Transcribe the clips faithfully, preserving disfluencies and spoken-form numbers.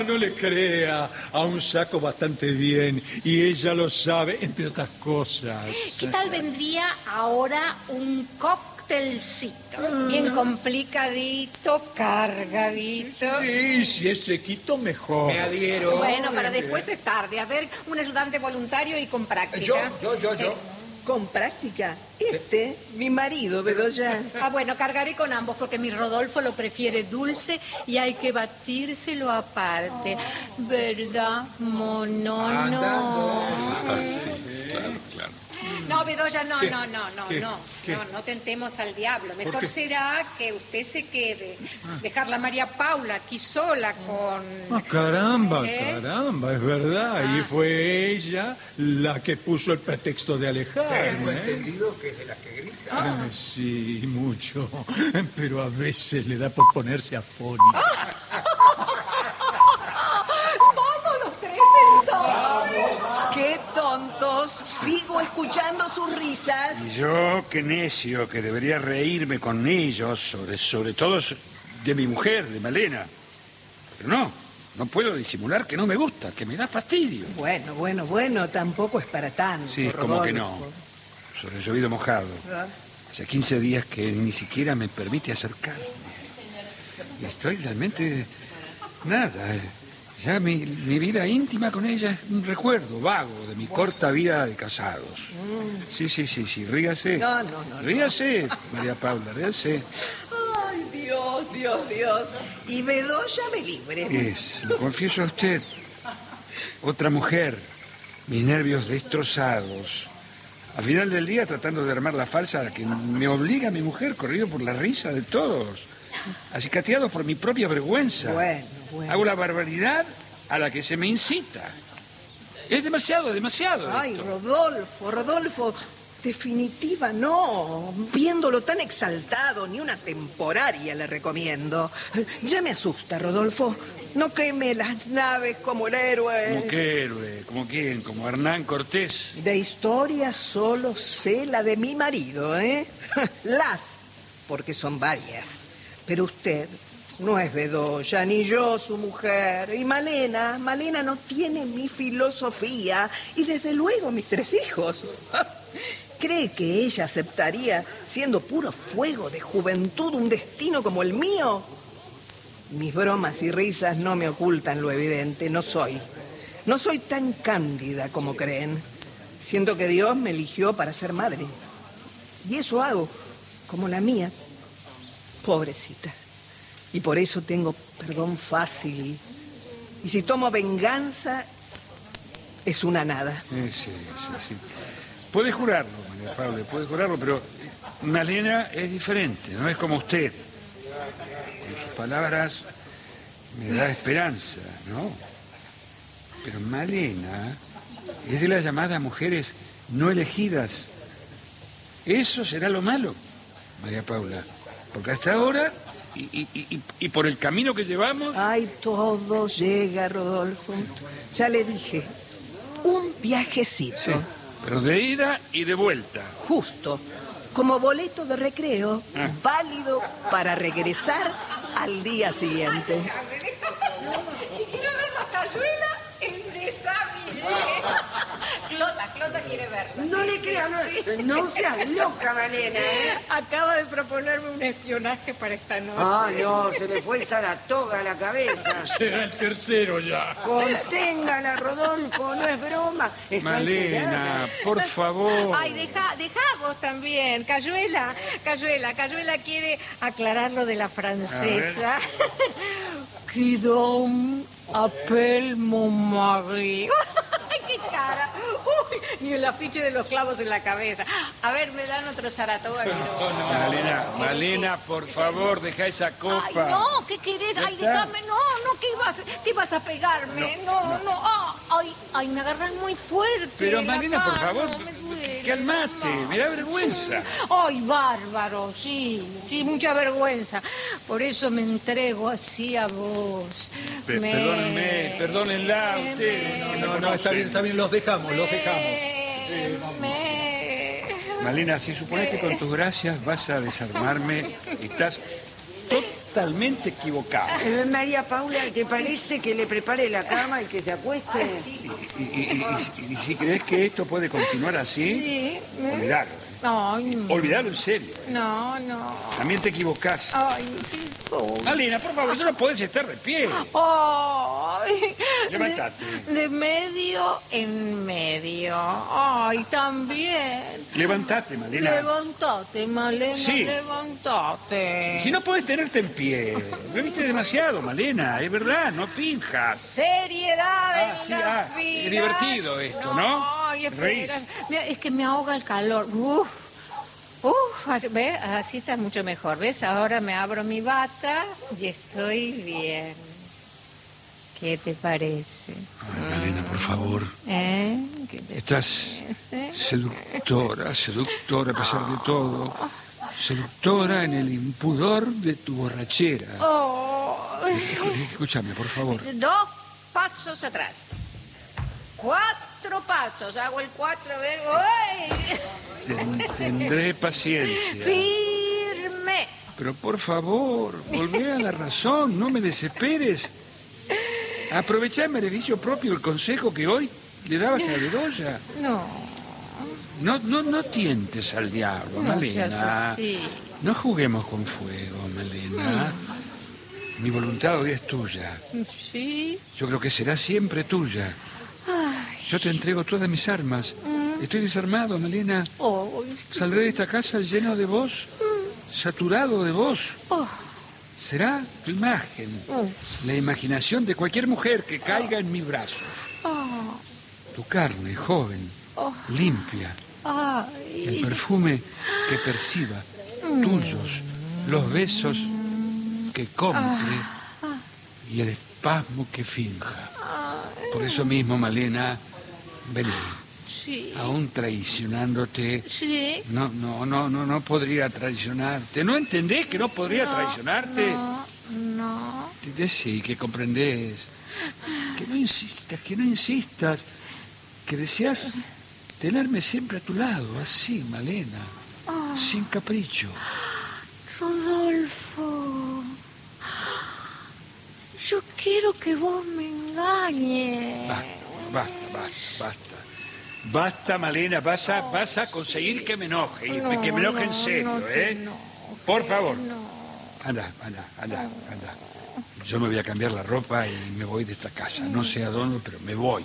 No le crea, aún saco bastante bien y ella lo sabe, entre otras cosas. ¿Qué tal vendría ahora un cóctelcito? Bien complicadito, cargadito. Sí, si es sequito, mejor. Me adhiero. Bueno, para después es tarde. A ver, un ayudante voluntario y con práctica. Yo, yo, yo, yo. Eh, Con práctica. Este, mi marido, Bedoya. Ah, bueno, cargaré con ambos porque mi Rodolfo lo prefiere dulce y hay que batírselo aparte. ¿Verdad, mono? Andando. Claro, claro. No, Bedoya, no, ¿Qué? no, no, no, ¿Qué? no. ¿Qué? No, no tentemos al diablo. Mejor qué? será que usted se quede. Dejarla a María Paula aquí sola con... Ah, caramba, ¿Eh? caramba, es verdad. Ah. Y fue ella la que puso el pretexto de Tengo alejarme. ¿eh? entendido que es de las que grita. Ah, sí, mucho. Pero a veces le da por ponerse afónica. ¡Vamos los tres entonces! ¡Qué tontos! Sigo escuchando sus risas. Y yo, qué necio, que debería reírme con ellos, sobre, sobre todo de mi mujer, de Malena. Pero no, no puedo disimular que no me gusta, que me da fastidio. Bueno, bueno, bueno, tampoco es para tanto. Sí, como que no. Rodolfo. Sobre el llovido mojado. Hace quince días que ni siquiera me permite acercarme. Y estoy realmente... nada. eh. Ya mi, mi vida íntima con ella es un recuerdo vago de mi corta vida de casados. Sí, sí, sí, sí, ríase. No, no, no, no. Ríase, María Paula, ríase. Ay, Dios, Dios, Dios. Y Bedoya me libre. Es, lo confieso a usted. Otra mujer, mis nervios destrozados. Al final del día tratando de armar la falsa a la que me obliga mi mujer, corrido por la risa de todos. Acicateado por mi propia vergüenza. Bueno, bueno. Hago la barbaridad a la que se me incita. Es demasiado, demasiado. Ay, esto. Rodolfo, Rodolfo. Definitiva, no. Viéndolo tan exaltado, ni una temporaria le recomiendo. Ya me asusta, Rodolfo. No queme las naves como el héroe. ¿Como qué héroe? ¿Como quién? ¿Como Hernán Cortés? De historia solo sé la de mi marido, ¿eh? Las, porque son varias. Pero usted no es Bedoya, ni yo su mujer. Y Malena, Malena no tiene mi filosofía. Y desde luego mis tres hijos. ¿Cree que ella aceptaría, siendo puro fuego de juventud, un destino como el mío? Mis bromas y risas no me ocultan lo evidente. No soy. No soy tan cándida como creen. Siento que Dios me eligió para ser madre. Y eso hago, como la mía. Pobrecita. Y por eso tengo perdón fácil. Y si tomo venganza, es una nada. Sí, sí, sí, sí. Puede jurarlo, María Paula, puede jurarlo, pero Malena es diferente, no es como usted. Con sus palabras me da esperanza, ¿no? Pero Malena es de las llamadas mujeres no elegidas. Eso será lo malo, María Paula. Porque hasta ahora, y, y, y, y por el camino que llevamos... Ay, todo llega, Rodolfo. Ya le dije, un viajecito. Sí, pero de ida y de vuelta. Justo, como boleto de recreo, Ah. válido para regresar al día siguiente. Y quiero ver la cayuela en desabillé. Clota, Clota quiere verla. No le crea, no, no seas loca, Malena, ¿eh? Acaba de proponerme un espionaje para esta noche. Ah, no, se le fue esa la toga a la cabeza. Será el tercero ya. Conténgala, Rodolfo, no es broma. Está Malena, por favor. Ay, deja, deja vos también. Cayuela, Cayuela, Cayuela quiere aclarar lo de la francesa. Qui donc appelle mon mari. ¡Ay, qué cara! Uy, ni el afiche de los clavos en la cabeza. A ver, me dan otro Saratoga. Malena, Malena, por favor, deja esa copa. Ay, no, ¿qué querés? Ya Ay, está. déjame, no, no, ¿qué ibas, qué ibas a pegarme? No, no, ah, ay, ay, me agarras muy fuerte. Pero la Malena, por mano, favor, me duele, calmate, mamá. me da vergüenza. Ay, bárbaro, sí, sí, mucha vergüenza. Por eso me entrego así a vos. Pe- Me- Perdónenme, perdónenla a ustedes. que No, no, está bien, está bien, los dejamos, los dejamos. Me- Malena, si supones que con tus gracias vas a desarmarme, estás to- totalmente equivocado. Eh, María Paula, ¿te parece que le prepare la cama y que se acueste? Y, y- y- y- y si crees que esto puede continuar así, Sí. olvidalo. ¿eh? Ay, no. Olvidalo en serio. ¿eh? No, no. También te equivocás. Ay, qué cosa. Malena, por favor, ya no podés estar de pie. Ay. Levántate. De, de medio en medio. Ay, también. Levántate, Malena. Levantate, Malena, Sí. levantate. Si no podés tenerte en pie. Lo viste demasiado, Malena. Es verdad, no pinjas. Seriedad Ah, en sí, la ah, vida. es divertido esto, ¿no? Ay, Reís. espera. Mira, es que me ahoga el calor. Uf. Uf, así- ¿ves? Así está mucho mejor, ¿ves? Ahora me abro mi bata y estoy bien. ¿Qué te parece? Ay, Malena, por favor. ¿Eh? ¿Qué te Estás parece? seductora, seductora a pesar de todo. Seductora en el impudor de tu borrachera. Oh. Escúchame, por favor. Dos pasos atrás. Cuatro pasos. Hago el cuatro, a ver. ¡Uy! Ten- tendré paciencia. Firme. Pero por favor, volvé a la razón, no me desesperes. Aprovechá en beneficio propio el consejo que hoy le dabas a Bedoya. No, No, no, no tientes al diablo, no Malena. seas así. No juguemos con fuego, Malena. Mi voluntad hoy es tuya. Sí. Yo creo que será siempre tuya. Ay. Yo te entrego todas mis armas. Estoy desarmado, Malena. Oh, Saldré de esta casa lleno de vos, saturado de vos. oh, Será tu imagen, oh, la imaginación de cualquier mujer que caiga en mis brazos. oh, Tu carne, joven, oh. limpia, Ay. el perfume que perciba, tuyos, los besos que compre y el espasmo que finja. Por eso mismo, Malena, vení, Sí. aún traicionándote. Sí. No, no, no, no, no podría traicionarte. ¿No entendés que no podría No, traicionarte? No, no. Te decí que comprendés. Que no insistas, que no insistas. Que deseas tenerme siempre a tu lado, así, Malena. Sin capricho. Rodolfo. Yo quiero que vos me engañes. Basta, basta, basta, basta. Basta, Malena, vas a, vas a conseguir que me enoje. Y No, que me enoje en no, serio, no te ¿eh? enojes, Por favor. no. Anda, anda, anda, anda. Yo me voy a cambiar la ropa y me voy de esta casa. No sé a dónde, pero me voy.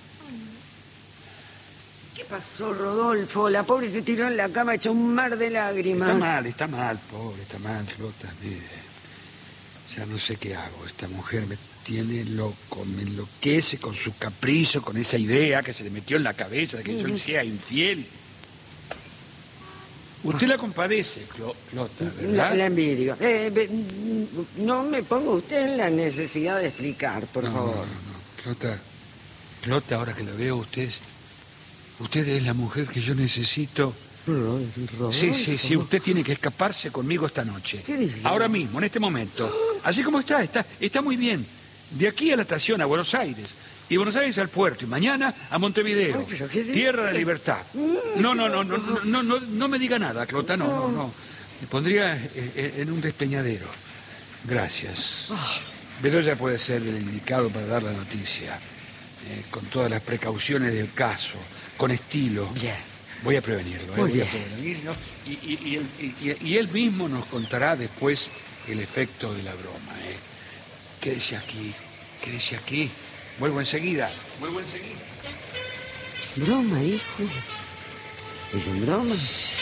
¿Qué pasó, Rodolfo? La pobre se tiró en la cama hecha un mar de lágrimas. Está mal, está mal, pobre, está mal, Clota. Mire, ya no sé qué hago. Esta mujer me tiene loco, me enloquece con su capricho, con esa idea que se le metió en la cabeza de que yo le sea infiel. Usted la compadece, Clo- Clota, La, ¿verdad? la envidio. Eh, ve- no me ponga usted en la necesidad de explicar, por no, favor. No, no, no. Clota, Clota, ahora que la veo, usted es, usted es la mujer que yo necesito. Rodolfo. Sí, sí, sí, usted tiene que escaparse conmigo esta noche. ¿Qué dice? Ahora mismo, en este momento. Así como está, está, está muy bien. De aquí a la estación, a Buenos Aires. Y Buenos Aires al puerto. Y mañana a Montevideo. Ay, pero ¿qué dice? Tierra de libertad. No, no, no, no, no, no, no, no me diga nada, Clota, no, no, no. Me pondría eh, en un despeñadero. Gracias. Bedoya puede ser el indicado para dar la noticia. eh, con todas las precauciones del caso. Con estilo. Bien. Voy a prevenirlo, ¿eh? Muy Voy a bien. prevenirlo. Y, y- y él, y- y él mismo nos contará después el efecto de la broma. ¿eh? Quédese aquí, quédese aquí. Vuelvo enseguida, vuelvo enseguida. ¿Broma, hijo? ¿Es en broma?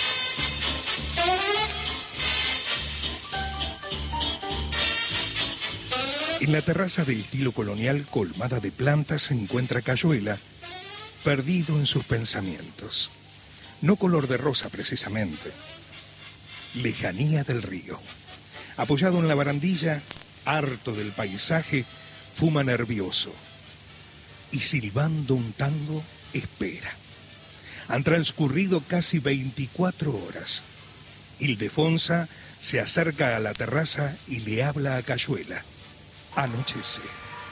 En la terraza del estilo colonial colmada de plantas se encuentra Cayuela, perdido en sus pensamientos. No color de rosa precisamente. Lejanía del río. Apoyado en la barandilla, harto del paisaje, fuma nervioso. Y silbando un tango, espera. Han transcurrido casi veinticuatro horas. Ildefonsa se acerca a la terraza y le habla a Cayuela. Anochece.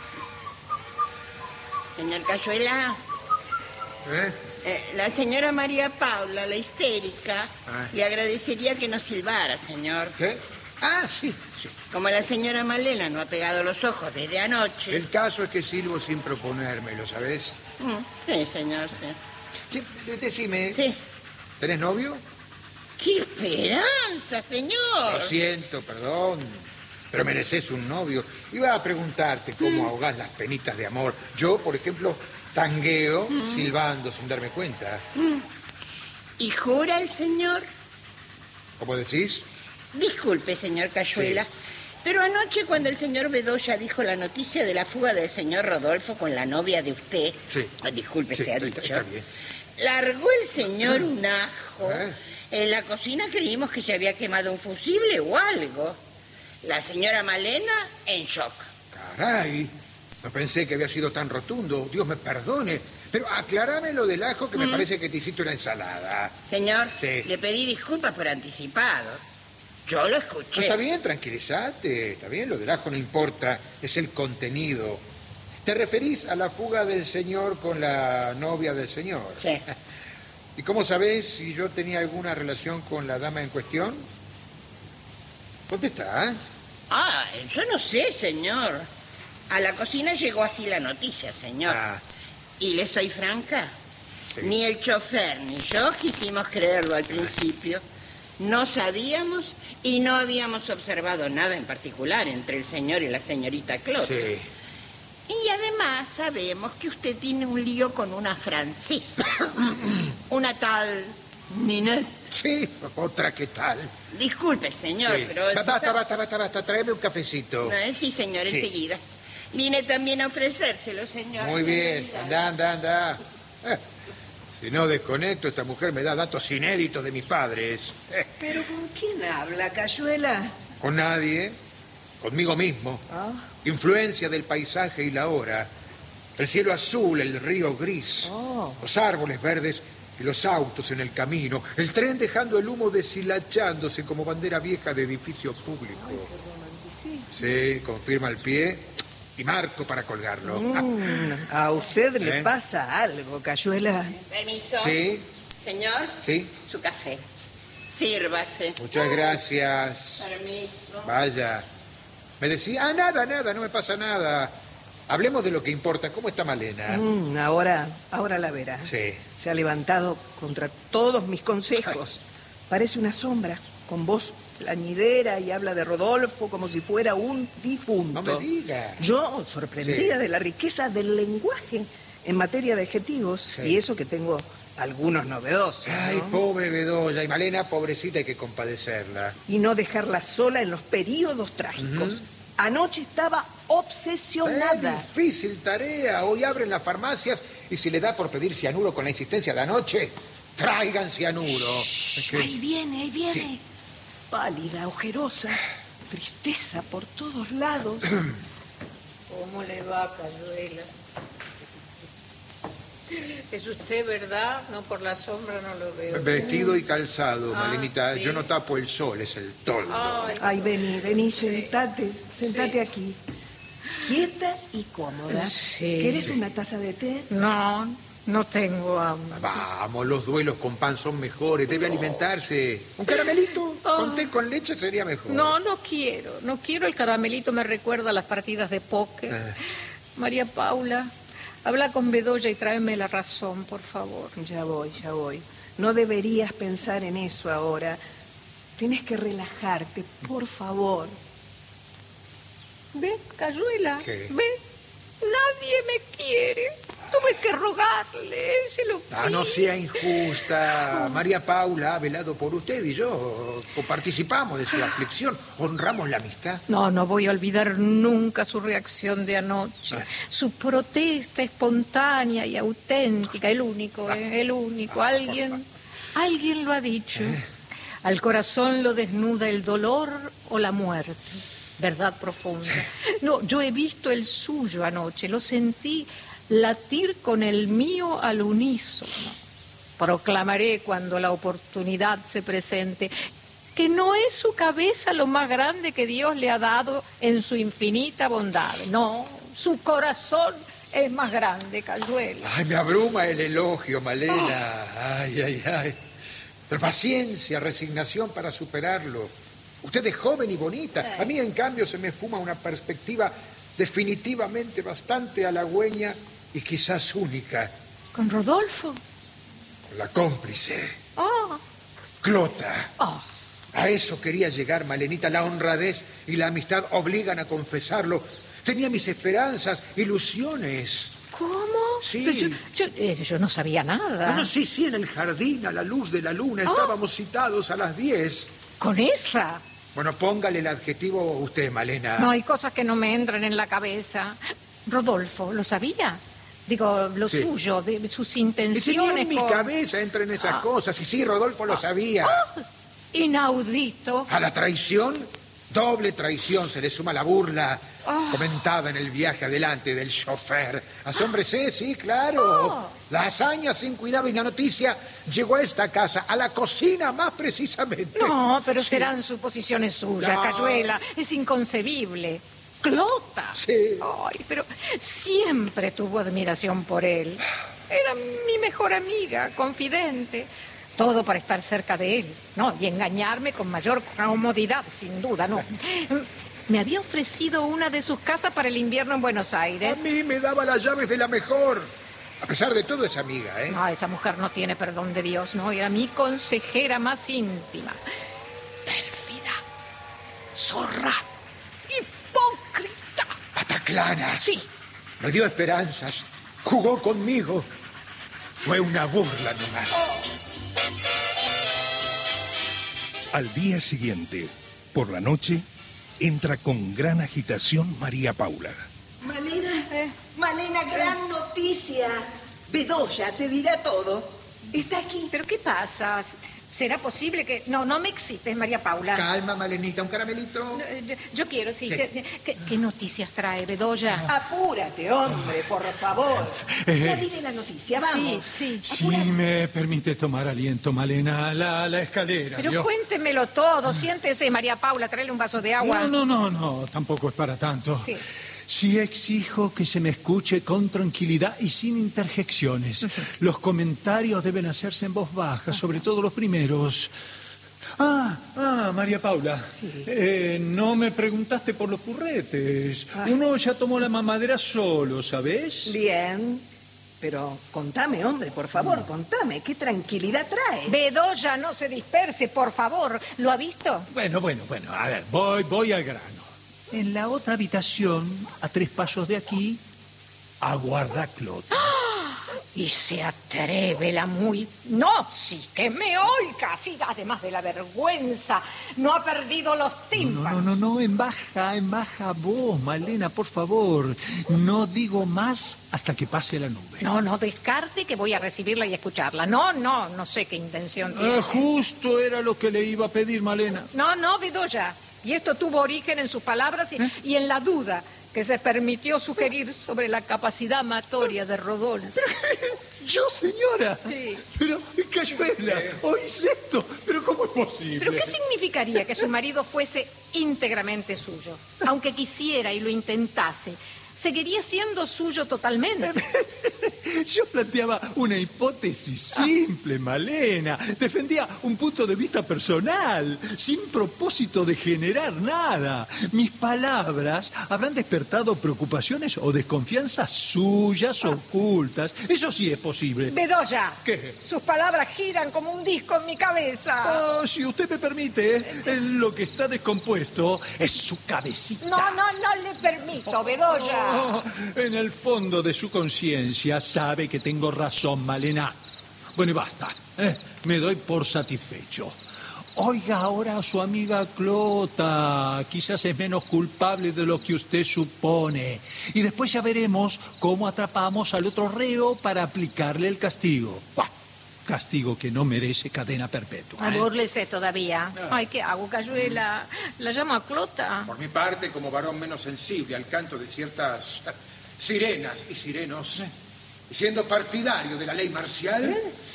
Señor Cayuela, ¿Eh? eh, la señora María Paula, la histérica, Ah. le agradecería que nos silbara, señor. ¿Qué? Ah, sí, Como la señora Malena no ha pegado los ojos desde anoche. El caso es que silbo sin proponérmelo, ¿sabes? Mm, sí, señor, sí. Sí, de- decime, Sí. ¿tenés novio? ¡Qué esperanza, señor! Lo siento, perdón, pero mereces un novio. Iba a preguntarte cómo ahogás las penitas de amor. Yo, por ejemplo, tangueo silbando sin darme cuenta. ¿Y jura el señor? ¿Cómo decís? Disculpe, señor Cayuela, Sí. pero anoche cuando el señor Bedoya dijo la noticia de la fuga del señor Rodolfo con la novia de usted, Sí. ah, disculpe, Sí, se ha está- dicho, está bien. largó el señor un ajo. ¿Eh? En la cocina creímos que se había quemado un fusible o algo. La señora Malena en shock. Caray, no pensé que había sido tan rotundo. Dios me perdone. Pero aclarame lo del ajo que me parece que te hiciste una ensalada. Señor, Sí. le pedí disculpas por anticipado. Yo lo No, escuché. está bien, tranquilízate. Está bien, lo del ajo no importa. Es el contenido. ¿Te referís a la fuga del señor con la novia del señor? Sí. ¿Y cómo sabés si yo tenía alguna relación con la dama en cuestión? Contesta, ¿eh? Ah, yo no sé, señor. A la cocina llegó así la noticia, señor. Ah, Y le soy franca. sí. Ni el chofer ni yo quisimos creerlo al principio. No sabíamos y no habíamos observado nada en particular entre el señor y la señorita Claude. Sí. Y además sabemos que usted tiene un lío con una francesa. Una tal Ninette. Sí, otra que tal. Disculpe, señor, Sí. pero... Basta, basta, basta, basta. Tráeme un cafecito. Eh, Sí, señor, Sí. enseguida. Vine también a ofrecérselo, señor. Muy bien. Anda, anda, anda. Eh, si no desconecto, esta mujer me da datos inéditos de mis padres. Eh, ¿Pero con quién habla, Cayuela? con nadie. Conmigo mismo. Ah, Influencia del paisaje y la hora. El cielo azul, el río gris. Oh. Los árboles verdes y los autos en el camino. El tren dejando el humo deshilachándose como bandera vieja de edificio público. Sí, confirma el pie y marco para colgarlo. mm, a usted le ¿Eh? pasa algo, Cayuela. Permiso. Sí, Señor, sí. su café. Sírvase. Muchas gracias. Permiso. Vaya. Me decía, ah, nada, nada, no me pasa nada. Hablemos de lo que importa. ¿Cómo está Malena? Mm, ahora, ahora la verá. Sí. Se ha levantado contra todos mis consejos. Parece una sombra, con voz plañidera y habla de Rodolfo como si fuera un difunto. No me diga. Yo, sorprendida Sí. de la riqueza del lenguaje en materia de adjetivos, Sí. y eso que tengo algunos novedosos, Ay, ¿no? pobre Bedoya. Y Malena, pobrecita, hay que compadecerla. Y no dejarla sola en los periodos trágicos. Anoche estaba obsesionada. Es difícil tarea. Hoy abren las farmacias y si le da por pedir cianuro con la insistencia de anoche, traigan cianuro. Es que- Ahí viene, ahí viene. Sí. Pálida, ojerosa, tristeza por todos lados. ¿Cómo le va, Cayuela? Es usted, ¿verdad? No, por la sombra no lo veo. Vestido y calzado, Ah, Malenita. sí. Yo no tapo el sol, es el toldo. Ay, Ay, vení, vení, sentate, sentate aquí. Quieta y cómoda. Sí. ¿Querés una taza de té? no, no tengo hambre. Vamos, los duelos con pan son mejores. Debe alimentarse. ¿Un caramelito? Con té con leche sería mejor. No, no quiero, no quiero. El caramelito me recuerda a las partidas de póker. Ah. María Paula, habla con Bedoya y tráeme la razón, por favor. Ya voy, ya voy. No deberías pensar en eso ahora. Tienes que relajarte, por favor. ¿Ve, Cayuela? ¿Qué? ¿Ve? Nadie me quiere. Tuve que rogarle, se lo Ah, no pido. sea injusta. María Paula ha velado por usted y yo participamos de su aflicción. Honramos la amistad. No, no voy a olvidar nunca su reacción de anoche. Ah. Su protesta espontánea y auténtica, el único, ¿eh? el único. Ah, Alguien, alguien lo ha dicho. Al corazón lo desnuda el dolor o la muerte. Verdad profunda. No, yo he visto el suyo anoche, lo sentí latir con el mío al unísono. Proclamaré cuando la oportunidad se presente que no es su cabeza lo más grande que Dios le ha dado en su infinita bondad. No, su corazón es más grande, Cayuela. Ay, me abruma el elogio, Malena. Ay, ay, ay. Pero paciencia, resignación para superarlo. Usted es joven y bonita. A mí, en cambio, se me fuma una perspectiva definitivamente bastante halagüeña y quizás única. ¿Con Rodolfo? Con la cómplice. Oh. Clota. Oh. A eso quería llegar, Malenita. La honradez y la amistad obligan a confesarlo. Tenía mis esperanzas, ilusiones. ¿Cómo? Sí. Pero yo, yo, eh, yo no sabía nada. No, no, sí, sí, en el jardín, a la luz de la luna. Oh. Estábamos citados a las diez. ¿Con esa? Bueno, póngale el adjetivo usted, Malena. No, hay cosas que no me entran en la cabeza. Rodolfo, ¿lo sabía? Digo, lo Sí. suyo, de sus Y intenciones. si ni en mi con- cabeza entra en esas Ah. cosas. Y sí, Rodolfo lo sabía. Oh, inaudito. A la traición, doble traición, se le suma la burla. Ah. Comentaba en el viaje adelante del chofer. Asómbrese, sí, claro. Oh. La hazaña sin cuidado y la noticia llegó a esta casa, a la cocina más precisamente. No, pero Sí. serán suposiciones suyas, No. Cayuela. Es inconcebible. Clota. Sí. Ay, pero siempre tuvo admiración por él. Era mi mejor amiga, confidente. Todo para estar cerca de él, ¿no? Y engañarme con mayor comodidad, sin duda, ¿no? Me había ofrecido una de sus casas para el invierno en Buenos A Aires. mí me daba las llaves de la mejor. A pesar de todo, es amiga, ¿eh? No, esa mujer no tiene perdón de Dios, ¿no? Era mi consejera más íntima. Pérfida, zorra, hipócrita. Pataclana. Sí, Me dio esperanzas. Jugó conmigo. Fue una burla nomás. Al día siguiente, por la noche, entra con gran agitación María Paula. Malena, Malena, gran noticia. Bedoya te dirá todo. Está aquí. ¿pero qué pasa? ¿Será posible que...? No, no me excites, María Paula. Calma, Malenita, un caramelito. No, Yo, yo quiero, sí. Sí. ¿Qué, qué- qué noticias trae, Bedoya? Apúrate, hombre, por favor. Ya diré la noticia, vamos. Sí, sí. Si me permite tomar aliento, Malena, la, la escalera. Pero ¿vio? cuéntemelo todo. Siéntese, María Paula, tráele un vaso de agua. No, no, no, no, tampoco es para tanto. Sí. Sí exijo que se me escuche con tranquilidad y sin interjecciones. Los comentarios deben hacerse en voz baja, sobre todo los primeros. Ah, ah, María Paula. Sí. Eh, no me preguntaste por los purretes. Ah. Uno ya tomó la mamadera solo, ¿sabés? Bien. Pero contame, hombre, por favor, contame. ¿Qué tranquilidad trae? Bedoya, no se disperse, por favor. ¿Lo ha visto? Bueno, bueno, bueno. A ver, voy, voy al grano. En la otra habitación, a tres pasos de aquí, aguarda Clota. Y se atreve la muy... No, sí, que me oiga. Sí, además de la vergüenza, no ha perdido los No, tímpanos. no, no, no, en baja, en baja vos, Malena, por favor. No digo más hasta que pase la nube. No, no descarte que voy a recibirla y escucharla. No, no, no sé qué intención tiene. Ah, justo era lo que le iba a pedir, Malena. No, no, Bedoya. Y esto tuvo origen en sus palabras y, y en la duda que se permitió sugerir sobre la capacidad amatoria de Rodolfo. ¿Yo, señora? Sí. Pero, Cayuela, ¿oís esto? ¿Pero cómo es posible? ¿Pero qué significaría que su marido fuese íntegramente suyo? Aunque quisiera y lo intentase, seguiría siendo suyo totalmente. Yo planteaba una hipótesis simple, Malena. Defendía un punto de vista personal, sin propósito de generar nada. Mis palabras habrán despertado preocupaciones o desconfianzas suyas ocultas. Eso sí es posible. Bedoya, ¿Qué? sus palabras giran como un disco en mi cabeza. Oh, si usted me permite, eh, lo que está descompuesto es su cabecita. No, no, no le permito, Bedoya. Oh, en el fondo de su conciencia sabe que tengo razón, Malena. Bueno, y basta. ¿eh? Me doy por satisfecho. Oiga ahora a su amiga Clota. Quizás es menos culpable de lo que usted supone. Y después ya veremos cómo atrapamos al otro reo para aplicarle el castigo. Buah, castigo que no merece cadena perpetua. ¿eh? Abúrlese todavía. Ay, ¿qué hago, Cayuela? ¿La llamo a Clota? Por mi parte, como varón menos sensible al canto de ciertas sirenas y sirenos, y siendo partidario de la ley marcial,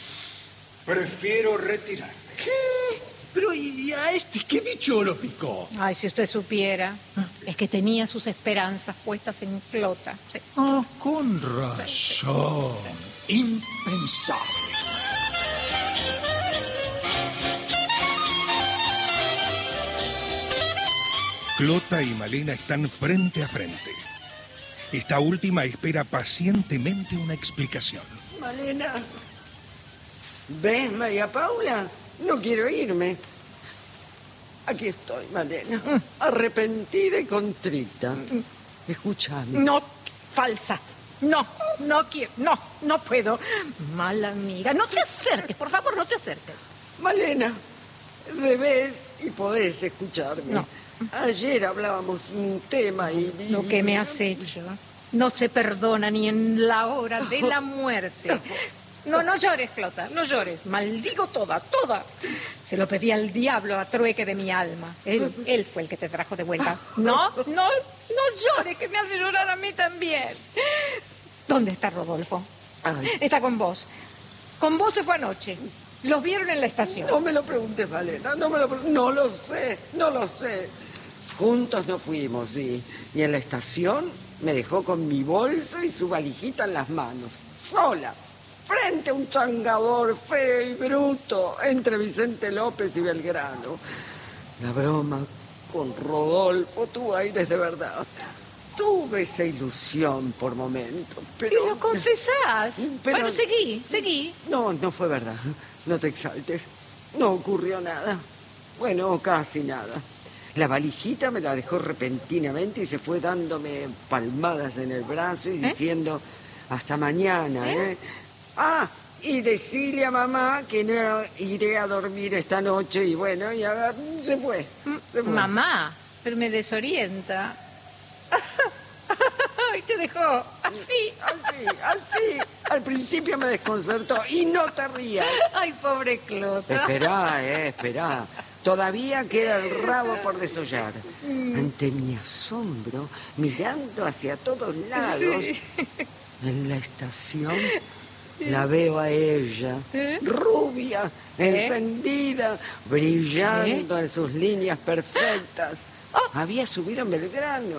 prefiero retirarme. ¿Qué? Pero ¿y a este qué bicho lo picó? Ay, si usted supiera. Es que tenía sus esperanzas puestas en Clota. Sí. Ah, con razón. Impensable. Clota y Malena están frente a frente. Esta última espera pacientemente una explicación. Malena. ¿Ves, María Paula? No quiero irme. Aquí estoy, Malena. Arrepentida y contrita. Escúchame. No, falsa. No, no quiero, no, no puedo. Mala amiga, no te acerques, por favor, no te acerques. Malena, debes y podés escucharme. No. Ayer hablábamos un tema y... Lo que me has hecho no se perdona ni en la hora de la muerte. No, no llores, Clota, no llores. Maldigo toda, toda. Se lo pedí al diablo a trueque de mi alma. Él, él fue el que te trajo de vuelta. No, no, no llores, que me hace llorar a mí también. ¿Dónde está Rodolfo? Ay. Está con vos. Con vos se fue anoche. Los vieron en la estación. No me lo preguntes, Malena, no me lo preguntes. No lo sé, no lo sé. Juntos no fuimos, sí. Y en la estación me dejó con mi bolsa y su valijita en las manos. Sola. Frente a un changador feo y bruto entre Vicente López y Belgrano. La broma con Rodolfo tuvo aires de verdad. Tuve esa ilusión por momentos, pero... Y lo confesás. Pero- Bueno, seguí, seguí. No, no fue verdad. No te exaltes. No ocurrió nada. Bueno, casi nada. La valijita me la dejó repentinamente y se fue dándome palmadas en el brazo y ¿Eh? diciendo hasta mañana, ¿eh? ¿Eh? Ah, y decirle a mamá que no iré a dormir esta noche y bueno, y a- se fue. Se fue. Mamá, pero me desorienta. Y te dejó así. Así, así. Al principio me desconcertó y no te rías. Ay, pobre Clota. Esperá, eh, esperá. Todavía queda el rabo por desollar. Ante mi asombro, mirando hacia todos lados, Sí. en la estación, la veo a ella, ¿Eh? rubia, ¿Eh? encendida, brillando en sus líneas perfectas. Había subido en Belgrano.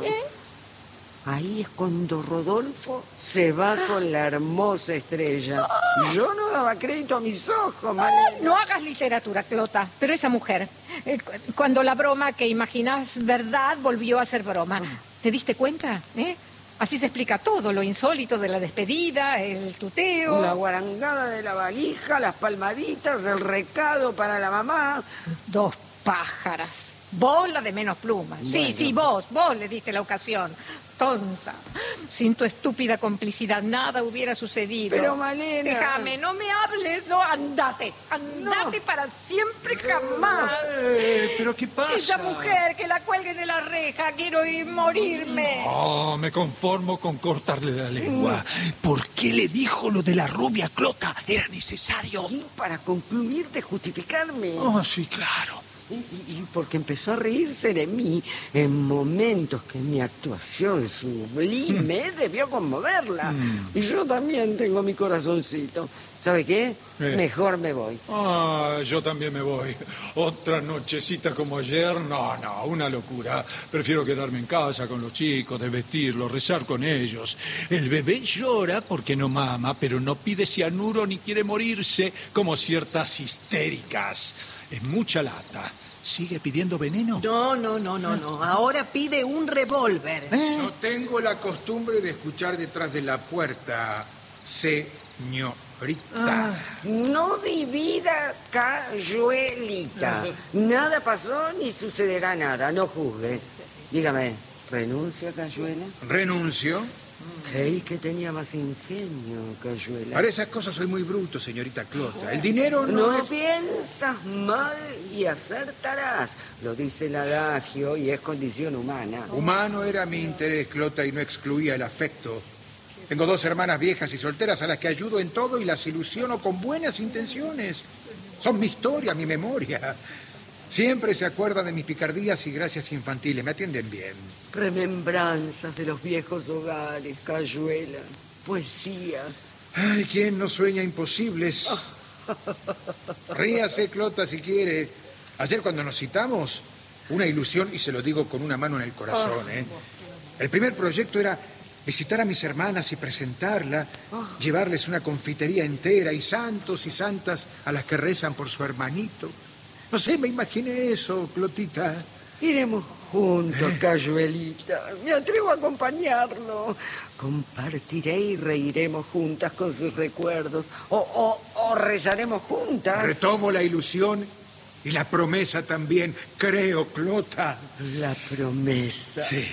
Ahí es cuando Rodolfo se va con la hermosa estrella. Yo no daba crédito a mis ojos, Malena. No hagas literatura, Clota, pero esa mujer, eh, cu- cuando la broma que imaginás verdad volvió a ser broma, ¿te diste cuenta? ¿Eh? Así se explica todo, lo insólito de la despedida, el tuteo. La guarangada de la valija, las palmaditas, el recado para la mamá. Dos pájaras. Vos la de menos plumas. Sí, Bueno. sí, vos, vos le diste la ocasión. Tonta. Sin tu estúpida complicidad nada hubiera sucedido. Pero, Malena... Déjame, no me hables, no, andate. Andate para siempre jamás. Eh, ¿Pero qué pasa? Esa mujer que la cuelgue de la reja, quiero ir morirme. Oh, me conformo con cortarle la lengua. ¿Por qué le dijo lo de la rubia Clota? Era necesario. Y para concluir de justificarme. Oh, sí, claro. Y, y- y porque empezó a reírse de mí en momentos que mi actuación sublime debió conmoverla. Y yo también tengo mi corazoncito. ¿Sabe qué? Eh. Mejor me voy. Ah, yo también me voy. Otra nochecita como ayer, no, no, una locura. Prefiero quedarme en casa con los chicos, desvestirlos, rezar con ellos. El bebé llora porque no mama, pero no pide cianuro ni quiere morirse, como ciertas histéricas. Es mucha lata. ¿Sigue pidiendo veneno? No, no, no, no, no. Ahora pide un revólver. No tengo la costumbre de escuchar detrás de la puerta, señorita. No divida, Cayuelita. Nada pasó ni sucederá nada. No juzgue. Dígame, ¿renuncia, Cayuela? Renuncio. Creí que tenía más ingenio, Cayuela. Para esas cosas soy muy bruto, señorita Clota. El dinero no, No es... piensas mal y acertarás. Lo dice el adagio y es condición humana. Humano era mi interés, Clota, y no excluía el afecto. Tengo dos hermanas viejas y solteras a las que ayudo en todo y las ilusiono con buenas intenciones. Son mi historia, mi memoria. Siempre se acuerdan de mis picardías y gracias infantiles. Me atienden bien. Remembranzas de los viejos hogares, Cayuela. Poesía. Ay, ¿quién no sueña imposibles? Ríase, Clota, si quiere. Ayer cuando nos citamos, una ilusión, y se lo digo con una mano en el corazón, ¿eh? El primer proyecto era visitar a mis hermanas y presentarla, llevarles una confitería entera y santos y santas a las que rezan por su hermanito. No sé, me imaginé eso, Clotita. Iremos juntos, Cayuelita. Me atrevo a acompañarlo. Compartiré y reiremos juntas con sus recuerdos. O, o, o rezaremos juntas. Retomo la ilusión y la promesa también. Creo, Clota. La promesa. Sí.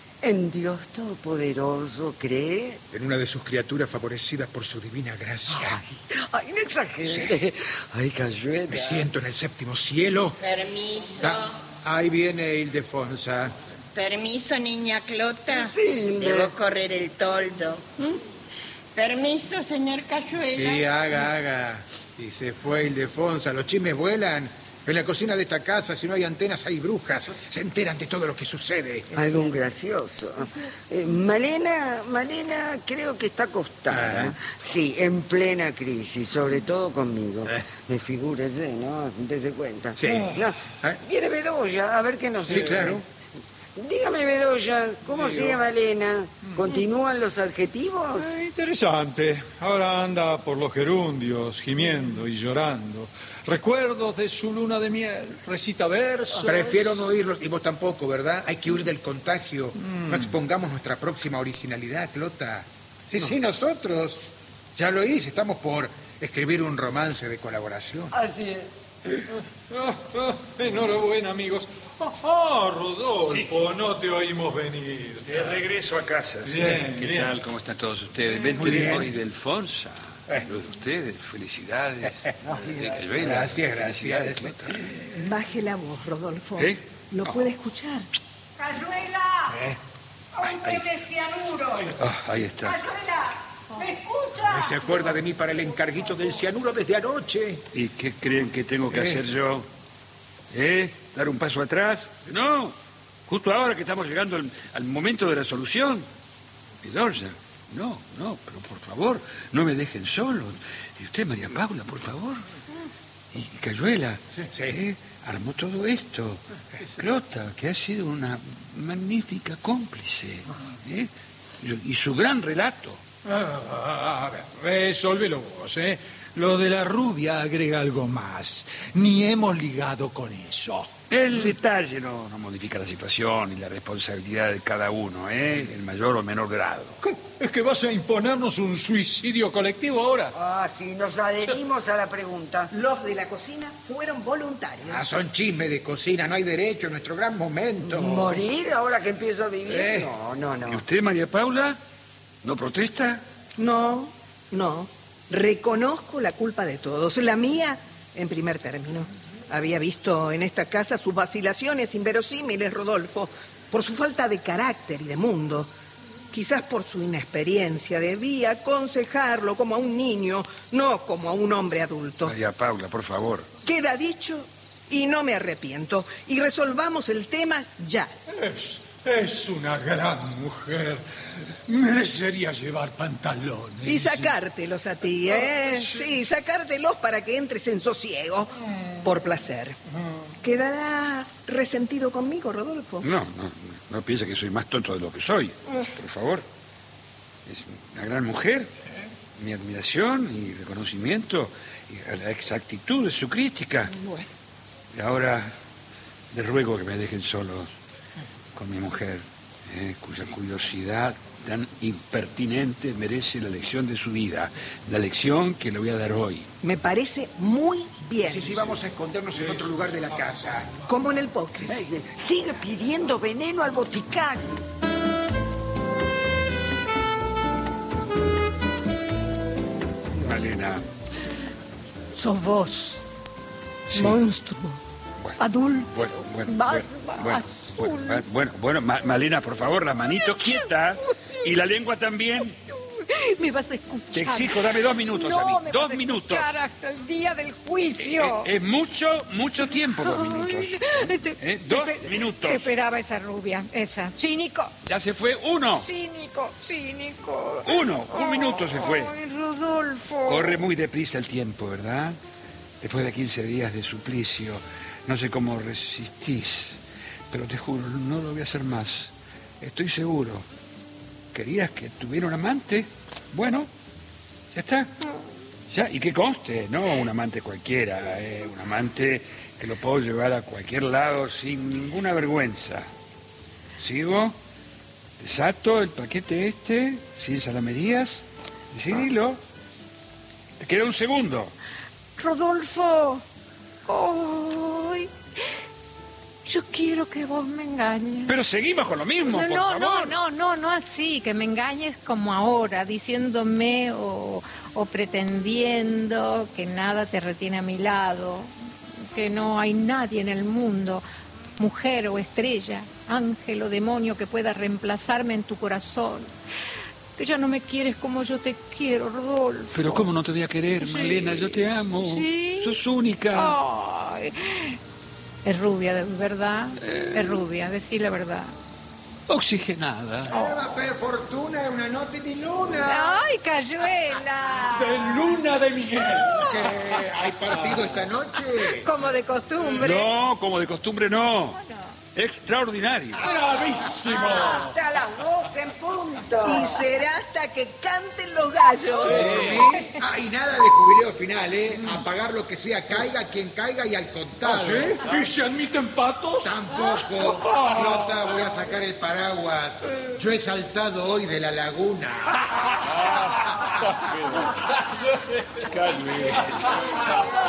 En Dios Todopoderoso, ¿cree? En una de sus criaturas favorecidas por su divina gracia. Ay, ay, no exagere. Sí. Ay, Cayuela. Me siento en el séptimo cielo. Permiso. Ah, ahí viene Ildefonsa. Permiso, niña Clota. Sí, Debo correr el toldo. ¿Mm? Permiso, señor Cayuela. Sí, haga, haga. Y se fue Ildefonsa. Los chismes vuelan. En la cocina de esta casa, si no hay antenas, hay brujas. Se enteran de todo lo que sucede. Algún gracioso. Eh, Malena, Malena creo que está acostada. Ah. Sí, en plena crisis, sobre todo conmigo. Eh. Me figúrese, ¿no? Dese cuenta. Sí. No, ¿Eh? viene Bedoya, a ver qué nos Sí, dice. claro. Dígame, Bedoya, ¿cómo Digo. sigue Malena? ¿Continúan los adjetivos? Eh, interesante. Ahora anda por los gerundios, gimiendo y llorando. Recuerdos de su luna de miel. Recita versos. Prefiero no oírlos, y vos tampoco, ¿verdad? Hay que huir del contagio. No expongamos nuestra próxima originalidad, Clota. Sí, sí, nosotros. Ya lo hice, estamos por escribir un romance de colaboración. Así es. Ah, ah, enhorabuena, amigos. Ah, ah, Rodolfo, no te oímos venir. De regreso a casa. sí. Bien, ¿Qué bien. tal? ¿Cómo están todos ustedes? Ven, Muy bien. tenemos Ildefonsa. Eh. Lo de ustedes, felicidades. De Cayuela. Gracias, gracias. Felicidades. Baje la voz, Rodolfo. ¿Eh? Lo Oh. puede escuchar. ¡Cayuela! ¿Eh? ¡Hombre de cianuro! Ah, ahí está. ¡Cayuela! ¿Me escucha? ¿Se acuerda de mí para el encarguito del cianuro desde anoche? ¿Y qué creen que tengo que Eh. hacer yo? ¿Eh? ¿Dar un paso atrás? No. Justo ahora que estamos llegando al, al momento de la solución. Bedoya, no, no, pero por favor, no me dejen solo. Y usted, María Paula, por favor. Y, y Cayuela, Sí. ¿eh? Armó todo esto. Clota, que ha sido una magnífica cómplice. ¿eh? Y, y su gran relato. Ah, a ver, resolvelo vos, ¿eh? Lo de la rubia agrega algo más. Ni hemos ligado con eso. El detalle no, no modifica la situación y la responsabilidad de cada uno, ¿eh? En mayor o menor grado. ¿Qué? ¿Es que vas a imponernos un suicidio colectivo ahora? Ah, sí, nos adherimos a la pregunta. Los de la cocina fueron voluntarios. Ah, son chismes de cocina, no hay derecho en nuestro gran momento. ¿Morir ahora que empiezo a vivir? Eh. No, no, ¿Y no. usted, María Paula? ¿No protesta? No, no. Reconozco la culpa de todos. La mía, en primer término. Había visto en esta casa sus vacilaciones inverosímiles, Rodolfo, por su falta de carácter y de mundo. Quizás por su inexperiencia debía aconsejarlo como a un niño, no como a un hombre adulto. María Paula, por favor. Queda dicho y no me arrepiento. Y resolvamos el tema ya. Es, es una gran mujer. Merecería llevar pantalones. Y sacártelos a ti, ¿eh? Sí, sacártelos para que entres en sosiego. Por placer. ¿Quedará resentido conmigo, Rodolfo? No, no, no piensa que soy más tonto de lo que soy. Por favor. Es una gran mujer. Mi admiración y reconocimiento y a la exactitud de su crítica. Bueno. Y ahora le ruego que me dejen solos con mi mujer, eh, cuya curiosidad tan impertinente merece la lección de su vida. La lección que le voy a dar hoy. Me parece muy bien. Sí, sí, vamos a escondernos en otro lugar de la casa. Como en el póker. Eh, Sigue pidiendo veneno al boticario. Malena. Sos vos, Sí. monstruo, Bueno, adulto, Bueno, bueno, barba bueno, bueno, azul. bueno, bueno, bueno, Ma- Malena, por favor, la manito quieta y la lengua también. Me vas a escuchar. Te exijo, dame dos minutos no, a mí. me Dos vas a minutos. escuchar hasta el día del juicio. Eh, Es mucho, mucho tiempo, dos minutos. Ay, te- Eh, te dos espe- minutos. Te esperaba esa rubia, esa. Cínico, Ya se fue uno. cínico, cínico. Uno, un minuto se fue. Ay, Rodolfo. Corre muy deprisa el tiempo, ¿verdad? Después de quince días de suplicio, no sé cómo resistís, pero te juro, no lo voy a hacer más. Estoy seguro. ¿Querías que tuviera un amante? Bueno, ya está. Ya, y que conste, no un amante cualquiera, eh, un amante que lo puedo llevar a cualquier lado sin ninguna vergüenza. ¿Sigo? Desato el paquete este, sin salamerías, decidilo. Te queda un segundo. Rodolfo, ay, yo quiero que vos me engañes. Pero seguimos con lo mismo, No, por no, favor. no, no, no, no así, que me engañes como ahora, diciéndome o, o pretendiendo que nada te retiene a mi lado, que no hay nadie en el mundo, mujer o estrella, ángel o demonio que pueda reemplazarme en tu corazón. Que ya no me quieres como yo te quiero, Rodolfo. Pero ¿cómo no te voy a querer, Sí. Malena? Yo te amo. ¿Sí? Sos única. Ay, es rubia, de verdad. Es rubia, decí la verdad. Oxigenada. Eva per fortuna è una notte di luna. ¡Ay, Cayuela! De luna de Miguel. ¿Que hay partido esta noche? Como de costumbre. No, como de costumbre no. Extraordinario. ¡Bravísimo! Hasta las doce en punto. Y será hasta que canten los gallos. ¿Sí? Ah, y nada de jubileo final, ¿eh? A pagar lo que sea, caiga quien caiga y al contado. ¿Ah, sí? ¿Y se admiten patos? Tampoco. Flota, voy a sacar el paraguas. Yo he saltado hoy de la laguna. Calme.